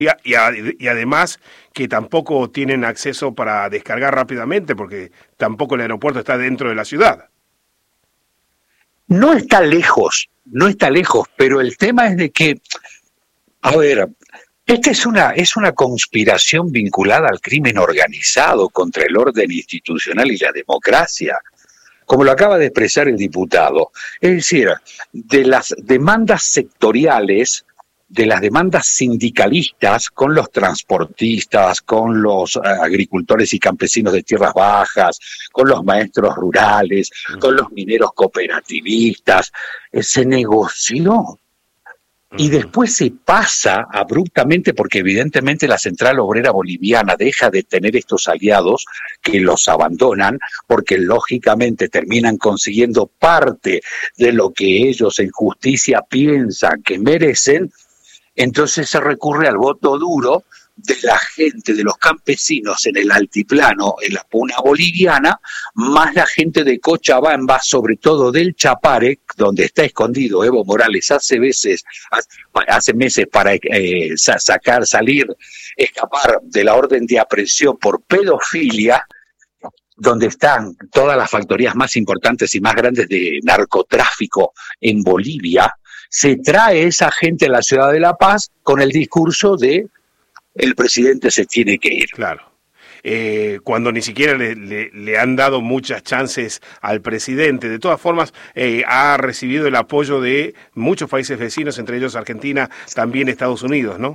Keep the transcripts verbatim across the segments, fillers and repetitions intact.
Y, a- y, a- y además que tampoco tienen acceso para descargar rápidamente porque tampoco el aeropuerto está dentro de la ciudad. No está lejos, no está lejos, pero el tema es de que, a ver, esta es una, es una conspiración vinculada al crimen organizado contra el orden institucional y la democracia, como lo acaba de expresar el diputado. Es decir, de las demandas sectoriales, de las demandas sindicalistas con los transportistas, con los eh, agricultores y campesinos de tierras bajas, con los maestros rurales, uh-huh. con los mineros cooperativistas, eh, se negoció. Y después se pasa abruptamente, porque evidentemente la Central Obrera Boliviana deja de tener estos aliados que los abandonan, porque lógicamente terminan consiguiendo parte de lo que ellos en justicia piensan que merecen. Entonces se recurre al voto duro de la gente, de los campesinos en el altiplano, en la puna boliviana, más la gente de Cochabamba, sobre todo del Chapare, donde está escondido Evo Morales hace veces, hace meses para eh, sacar, salir, escapar de la orden de aprehensión por pedofilia, donde están todas las factorías más importantes y más grandes de narcotráfico en Bolivia. Se trae esa gente a la ciudad de La Paz con el discurso de el presidente se tiene que ir. Claro. Eh, cuando ni siquiera le, le, le han dado muchas chances al presidente. De todas formas, eh, ha recibido el apoyo de muchos países vecinos, entre ellos Argentina, también Estados Unidos, ¿no?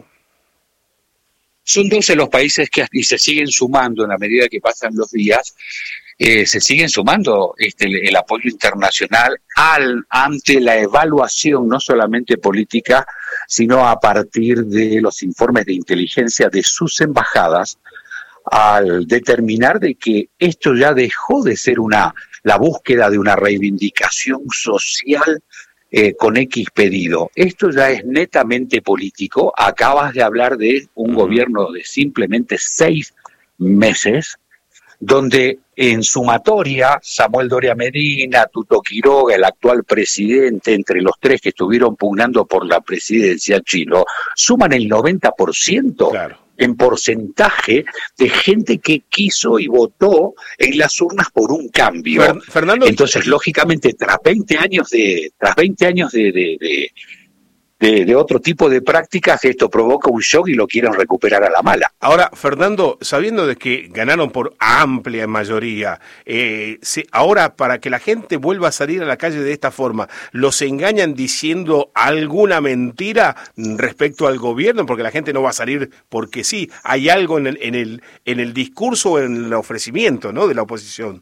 Son doce los países que y se siguen sumando en la medida que pasan los días. Eh, se siguen sumando este, el, el apoyo internacional al, ante la evaluación no solamente política, sino a partir de los informes de inteligencia de sus embajadas, al determinar de que esto ya dejó de ser una la búsqueda de una reivindicación social eh, con X pedido. Esto ya es netamente político. Acabas de hablar de un gobierno de simplemente seis meses, donde en sumatoria Samuel Doria Medina, Tuto Quiroga, el actual presidente, entre los tres que estuvieron pugnando por la presidencia, Chilo, suman el noventa por ciento claro. en porcentaje de gente que quiso y votó en las urnas por un cambio. Fer, Fernando, entonces, lógicamente, tras veinte años de, tras veinte años de, de, de De, de otro tipo de prácticas, esto provoca un shock y lo quieren recuperar a la mala. Ahora, Fernando, sabiendo de que ganaron por amplia mayoría, eh, se, ahora para que la gente vuelva a salir a la calle de esta forma, ¿los engañan diciendo alguna mentira respecto al gobierno? Porque la gente no va a salir porque sí. Hay algo en el, en el, en el discurso o en el ofrecimiento, ¿no?, de la oposición.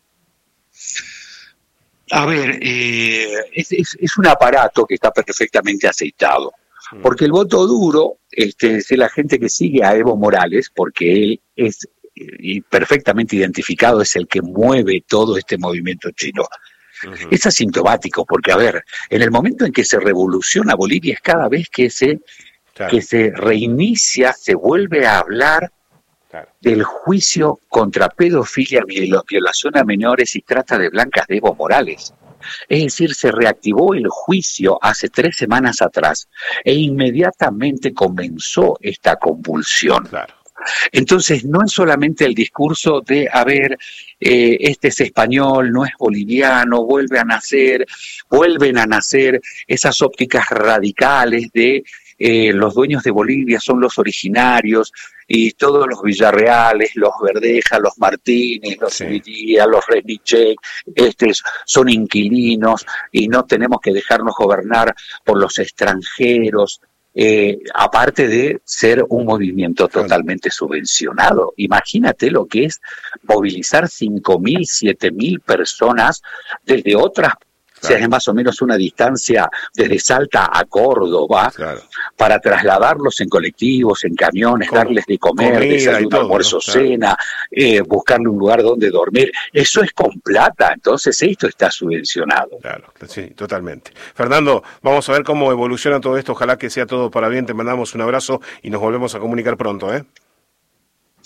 A ver, eh, es, es, es un aparato que está perfectamente aceitado, porque el voto duro este, es la gente que sigue a Evo Morales, porque él es y perfectamente identificado, es el que mueve todo este movimiento chino. Uh-huh. Es asintomático, porque, a ver, en el momento en que se revoluciona Bolivia es cada vez que se, claro. que se reinicia, se vuelve a hablar Claro. del juicio contra pedofilia, violación a menores y trata de blancas de Evo Morales. Es decir, se reactivó el juicio hace tres semanas atrás e inmediatamente comenzó esta convulsión. Claro. Entonces, no es solamente el discurso de, a ver, eh, este es español, no es boliviano, vuelve a nacer, vuelven a nacer esas ópticas radicales de eh, los dueños de Bolivia son los originarios, y todos los Villarreales, los Verdeja, los Martínez, los Sevilla, sí. los Resnicek, este, son inquilinos y no tenemos que dejarnos gobernar por los extranjeros, eh, aparte de ser un movimiento totalmente subvencionado. Imagínate lo que es movilizar cinco mil, siete mil personas desde otras Claro. O sea, es más o menos una distancia desde Salta a Córdoba, claro. para trasladarlos en colectivos, en camiones, Con, darles de comer, desayuno, almuerzo, ¿no? claro. cena, eh, buscarle un lugar donde dormir. Eso es con plata, entonces esto está subvencionado. Claro, sí, totalmente. Fernando, vamos a ver cómo evoluciona todo esto, ojalá que sea todo para bien, te mandamos un abrazo y nos volvemos a comunicar pronto, ¿eh?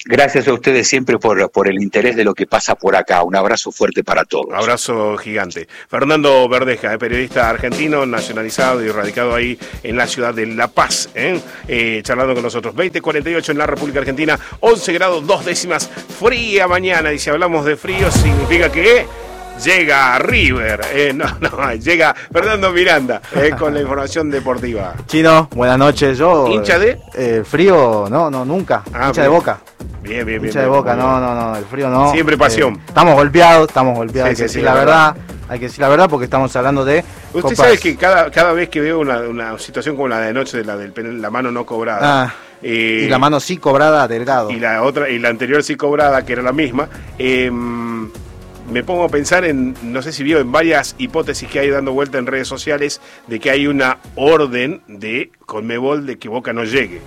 Gracias a ustedes siempre por, por el interés de lo que pasa por acá. Un abrazo fuerte para todos. Abrazo gigante. Fernando Verdeja, periodista argentino, nacionalizado y radicado ahí en la ciudad de La Paz, ¿eh? Eh, charlando con nosotros. veinte cuarenta y ocho en la República Argentina, once grados, dos décimas, fría mañana. Y si hablamos de frío, significa que llega River, eh, no, no, llega Fernando Miranda eh, con la información deportiva. Chino, buenas noches. Yo, ¿Hincha de? Eh, frío, no, no, nunca. Ah, hincha bien. de Boca. Bien, bien, bien. Hincha de bien, Boca, bien. no, no, no, el frío no. Siempre pasión. Eh, estamos golpeados, estamos golpeados, Sí, hay que sí, decir sí, la la verdad. Hay que decir la verdad porque estamos hablando de Usted copas. sabe que cada, cada vez que veo una, una situación como la de anoche, de la del penal, la mano no cobrada, Ah, eh, y la mano sí cobrada, Delgado. y la otra y la anterior sí cobrada, que era la misma, eh, me pongo a pensar en, no sé si vio, en varias hipótesis que hay dando vuelta en redes sociales de que hay una orden de Conmebol de que Boca no llegue.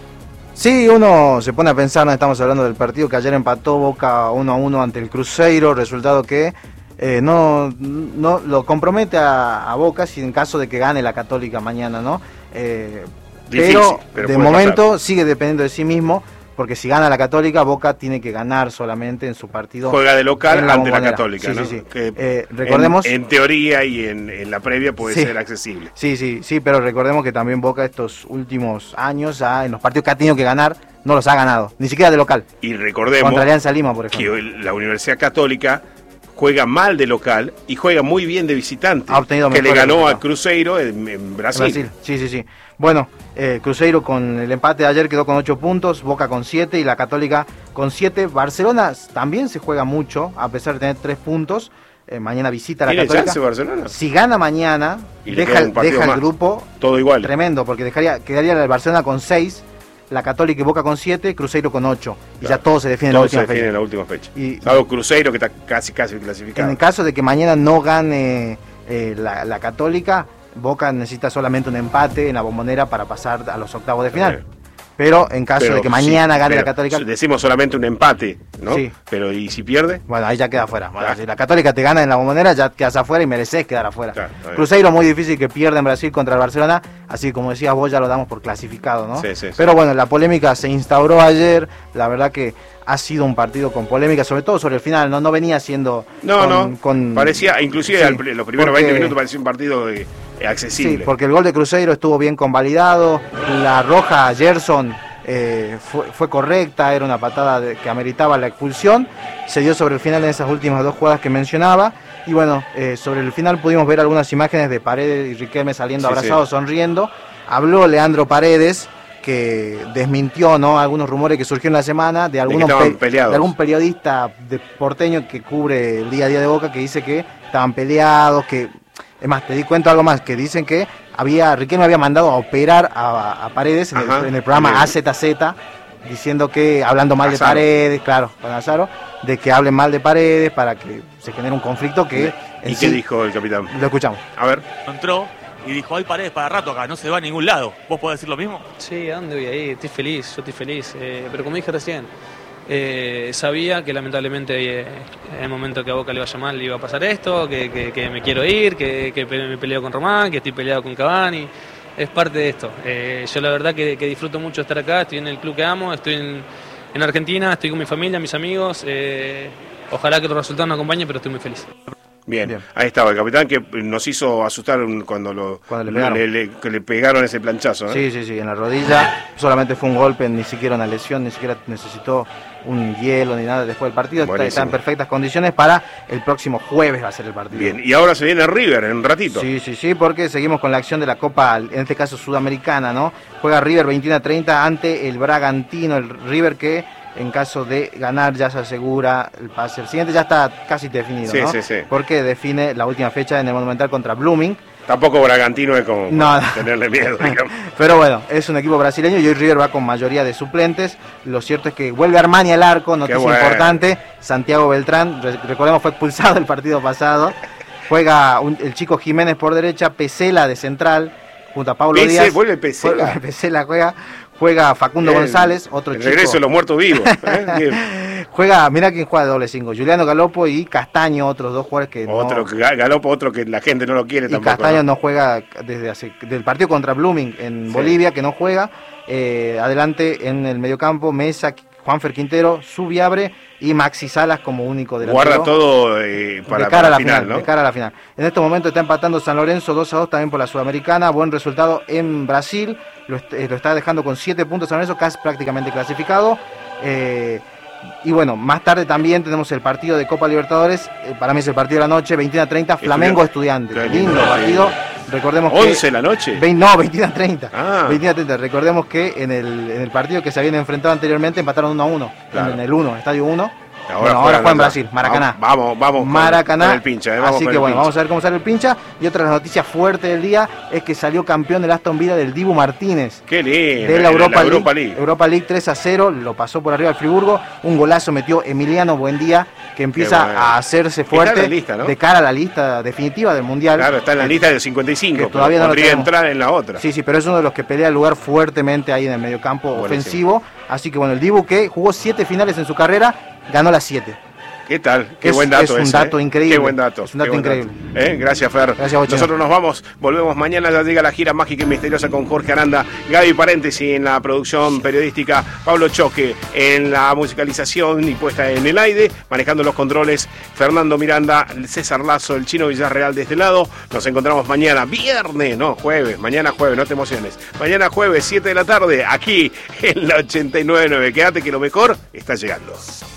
Sí, uno se pone a pensar, no estamos hablando del partido que ayer empató Boca uno a uno ante el Cruzeiro, resultado que eh, no, no lo compromete a, a Boca si en caso de que gane la Católica mañana, ¿no? Eh, Difícil, pero, pero de puede momento pasar. sigue dependiendo de sí mismo, porque si gana la Católica, Boca tiene que ganar solamente en su partido. Juega de local en la ante la Bombonera. Católica, Sí, ¿no? sí, sí. Que Eh, recordemos... en, en teoría y en, en la previa puede Sí. ser accesible. Sí, sí, sí, pero recordemos que también Boca estos últimos años, ah, en los partidos que ha tenido que ganar, no los ha ganado, ni siquiera de local. Y recordemos Contra Alianza Lima, por ejemplo. que la Universidad Católica juega mal de local y juega muy bien de visitante. Ha obtenido que le mejores ganó a resultados. Cruzeiro en, en Brasil. En Brasil, sí, sí, sí. Bueno, eh, Cruzeiro con el empate de ayer quedó con ocho puntos, Boca con siete y la Católica con siete. Barcelona también se juega mucho, a pesar de tener tres puntos. Eh, mañana visita a la ¿Tiene Católica. chance Barcelona? Si gana mañana, Y le deja, queda un partido deja el más. grupo Todo igual. tremendo, porque dejaría, quedaría el Barcelona con seis, la Católica y Boca con siete, Cruzeiro con ocho. Y Claro. ya todo se define en la Todo última se define fecha. en la última fecha. Y- Salvo Cruzeiro, que está casi casi clasificado. En el caso de que mañana no gane eh, la, la Católica, Boca necesita solamente un empate en la Bombonera para pasar a los octavos de final. Eh. Pero en caso Pero de que mañana sí, gane la pero Católica, decimos solamente un empate, ¿no? Sí. Pero ¿y si pierde? bueno, ahí ya queda afuera. Bueno, Claro. si la Católica te gana en la Bombonera, ya quedas afuera y mereces quedar afuera. Claro, está bien. Cruzeiro muy difícil que pierda en Brasil contra el Barcelona, así como decías vos, ya lo damos por clasificado, ¿no? Sí, sí, sí. Pero bueno, la polémica se instauró ayer, la verdad que ha sido un partido con polémica, sobre todo sobre el final, no, no venía siendo... No, con- no. con- Parecía, inclusive Sí, al- los primeros porque- veinte minutos parecía un partido eh, accesible. Sí, porque el gol de Cruzeiro estuvo bien convalidado, la roja a Gerson eh, fue, fue correcta, era una patada de- que ameritaba la expulsión, se dio sobre el final en esas últimas dos jugadas que mencionaba, y bueno, eh, sobre el final pudimos ver algunas imágenes de Paredes y Riquelme saliendo Sí, abrazados, sonriendo, habló Leandro Paredes, que desmintió, ¿no?, algunos rumores que surgieron la semana de, algunos estaban pe- peleados. de algún periodista de porteño que cubre el día a día de Boca, que dice que estaban peleados, que... Es más, te di cuenta algo más, que dicen que había Riquelme había mandado a operar a, a Paredes en el, Ajá, en el programa bien. A Z Z, diciendo que, hablando mal de Azaro. Paredes, claro, con Azaro, de que hablen mal de Paredes para que se genere un conflicto que... en ¿Y sí- qué dijo el capitán? Lo escuchamos. A ver. Entró y dijo, hay paredes para rato acá, no se va a ningún lado. ¿Vos podés decir lo mismo? Sí, ¿a dónde voy a ir? Estoy feliz, yo estoy feliz. Eh, pero como dije recién, eh, sabía que lamentablemente eh, en el momento que a Boca le vaya mal le iba a pasar esto, que, que- que me quiero ir, que, que pe- me peleo con Román, que estoy peleado con Cavani. Es parte de esto. Eh, yo la verdad que, que disfruto mucho estar acá, estoy en el club que amo, estoy en, en Argentina, estoy con mi familia, mis amigos. eh, ojalá que los resultados nos acompañen, pero estoy muy feliz. Bien. Bien. Ahí estaba el capitán que nos hizo asustar un- cuando lo Cuando le pegaron. le, le- que le pegaron ese planchazo. ¿eh? Sí, sí, sí, en la rodilla, solamente fue un golpe, ni siquiera una lesión, ni siquiera necesitó un hielo ni nada después del partido, está, Buenísimo. está en perfectas condiciones para el próximo jueves va a ser el partido. Bien. Y ahora se viene River en un ratito. Sí, sí, sí, porque seguimos con la acción de la Copa, en este caso sudamericana, ¿no? Juega River veintiuno a treinta ante el Bragantino, el River que en caso de ganar ya se asegura el pase. El siguiente ya está casi definido, Sí, ¿no? sí, sí. Porque define la última fecha en el Monumental contra Blooming. Tampoco Bragantino es como No, para no. tenerle miedo, digamos. Pero bueno, es un equipo brasileño y hoy River va con mayoría de suplentes. Lo cierto es que vuelve Armani al arco, noticia bueno. importante. Santiago Beltrán, re- recordemos, fue expulsado el partido pasado. Juega un- el chico Jiménez por derecha, Pesela de central, junto a Pablo Pese- Díaz. vuelve Pesela. Juega- Pesela juega. Juega Facundo Bien. González, otro El chico. regreso de los muertos vivos. ¿eh? Bien. Juega, mira quién juega de doble cinco. Juliano Galopo y Castaño, otros dos jugadores que no- Otro que Ga- Galopo, otro que la gente no lo quiere y tampoco. Castaño ¿no? no juega desde hace del partido contra Blooming en Sí. Bolivia, que no juega. Eh, adelante en el mediocampo, Mesa, Juanfer Quintero, Subiabre y Maxi Salas como único delantero. Guarda todo eh, para, de cara para a la final, final, ¿no? de cara a la final. En estos momentos está empatando San Lorenzo dos a dos también por la Sudamericana. Buen resultado en Brasil. Lo, est- lo está dejando con siete puntos San Lorenzo, casi prácticamente clasificado. Eh, y bueno, más tarde también tenemos el partido de Copa Libertadores. Eh, para mí es el partido de la noche, veintiuno a treinta, Flamengo Estudiante. Qué Lindo lindo, partido. Recordemos que ¿once de la noche? veinte, no, veintiuno a treinta. Ah. veintiuno a treinta. Recordemos que en el, en el partido que se habían enfrentado anteriormente empataron uno a uno. Claro. En el uno, Estadio uno. Ahora Bueno, ahora juegan juega en allá. Brasil, Maracaná. Vamos, vamos con- Maracaná. con el pincha, eh, vamos Así con que el bueno, pincha. vamos a ver cómo sale el pincha. Y otra noticia fuerte del día es que salió campeón del Aston Villa del Dibu Martínez. Qué lindo. De la Europa, Europa League. League. Europa League tres a cero, lo pasó por arriba al Friburgo. Un golazo metió Emiliano Buendía, que empieza bueno. a hacerse Está en fuerte la lista, ¿no? de cara a la lista definitiva del Mundial. Claro, está en la Que- lista del cincuenta y cinco, que pero todavía no lo podría tenemos. entrar en la otra. Sí, sí, pero es uno de los que pelea el lugar fuertemente ahí en el mediocampo Buenísimo. ofensivo. Así que bueno, el Dibu, que jugó siete finales en su carrera, ganó las siete. ¿Qué tal? Qué Es- buen dato es un ese, dato ¿eh? increíble. Qué buen dato. Es un dato qué buen increíble. ¿Eh? Gracias, Fer. Gracias, Bochino. Nosotros nos vamos. Volvemos mañana. Ya llega la gira mágica y misteriosa con Jorge Aranda, Gaby Paréntesi en la producción periodística, Pablo Choque en la musicalización y puesta en el aire, manejando los controles, Fernando Miranda, César Lazo, el Chino Villarreal de este lado. Nos encontramos mañana, viernes, no, jueves. Mañana jueves, no te emociones. Mañana jueves, siete de la tarde, aquí en la ochenta y nueve punto nueve. Quédate que lo mejor está llegando.